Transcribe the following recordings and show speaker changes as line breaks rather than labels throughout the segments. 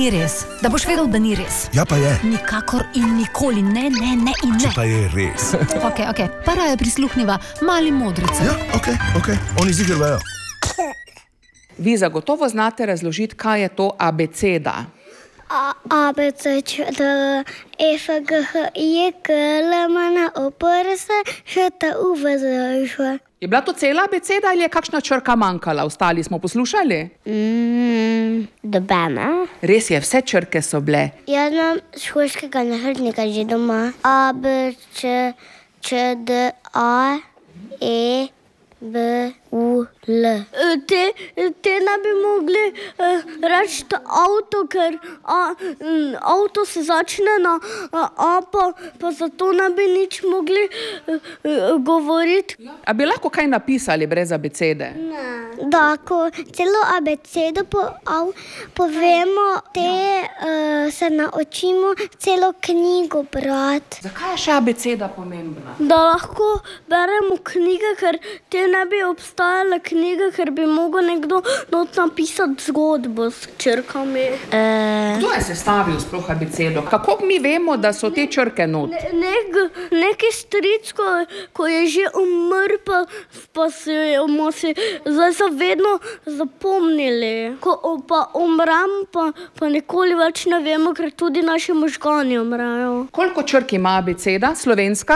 ni res. Da boš vedel, da ni res.
Ja, pa je.
Nikakor in nikoli. Ne in ne.
Če pa je res.
Ok. Para je prisluhniva mali modrici.
Ja, ok. Oni ziger vejo.
Vi zagotovo znate razložiti, kaj je to abeceda.
A, B, C, Č, D, E, F, G, H, I, K, L, M, N, O, P, R, S, Š, T, U, V, Z, Š.
Je bila to cela abeceda ali je kakšna črka manjkala? Ostali smo poslušali?
Dobena.
Res je, vse črke so bile.
Jaz imam šolskega nahrbtnika že doma. A, B, Č, D, A, E, B, U, L. Te ne bi mogli reči avto, ker avto se začne na A, pa zato ne bi nič mogli govoriti.
A bi lahko kaj napisali brez abecede?
Da, ko celo abecedo povemo, se naučimo celo knjigo brati.
Zakaj je še abeceda pomembna?
Da lahko beremo knjige, ker te ne bi obstajale knjige, ker bi mogel nekdo not napisati zgodbo s črkami.
Kdo je sestavil sploh abecedo? Kako mi vemo, da so te črke not?
Neki stric, ko je že umrl, pa smo si zdaj so vedno zapomnili. Ko pa umrem, pa nikoli več ne vemo, ker tudi naši možgani umrejo.
Koliko črk ima abeceda, slovenska?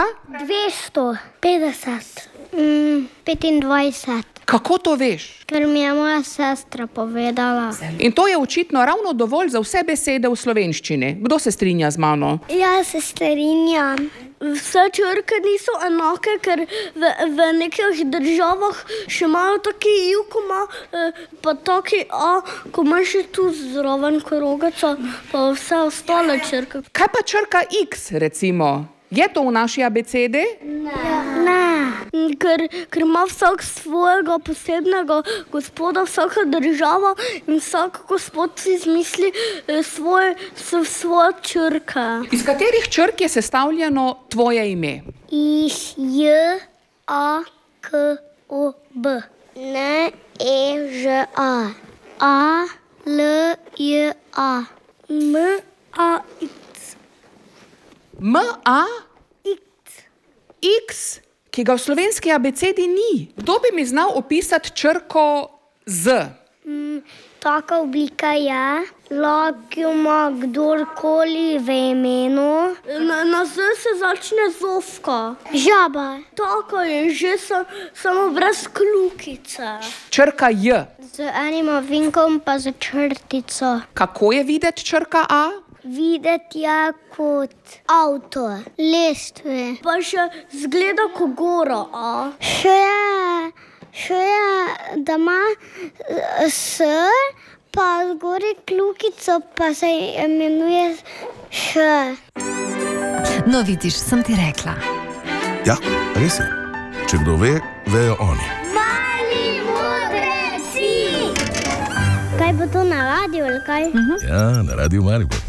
250. 25.
Kako to veš?
Ker mi je moja sestra povedala.
In to je očitno ravno dovolj za vse besede v slovenščini. Kdo se strinja z mano?
Ja, se strinjam. Vse črke niso enake, ker v nekih državah še imajo taki I, pa taki A, ko imaš tu zraven krogica, pa vse ostale črke.
Kaj pa črka X, recimo? Je to v naši abecedi?
Ne. Ker ima vsak svojega posebnega gospoda, vsaka država in vsak gospod si izmisli svoje črke.
Iz katerih črk je sestavljeno tvoje ime?
Iz J, A, K, O, B. N, E, Ž, A. A, L, J, A. M, A, X.
M, A, X, ki ga v slovenski abecedi ni. Kdo bi mi znal opisati črko Z?
Taka oblika je, lahko ima kdorkoli v imenu. Na Z se začne zofka. Žaba. Taka je že samo brez kljukice.
Črka J.
Z enim ovinkom pa z črtico.
Kako je videti črka A?
Videti je kot avto, lestve. Pa še zgleda kot gora A. Še je, da ima S, pa zgori kljukico, pa se imenuje Š.
No, vidiš, sem ti rekla.
Ja, res je. Če kdo ve, vejo oni.
Mali modreci! Kaj bo to na radiju ali kaj?
Ja, na Radiu Maribor.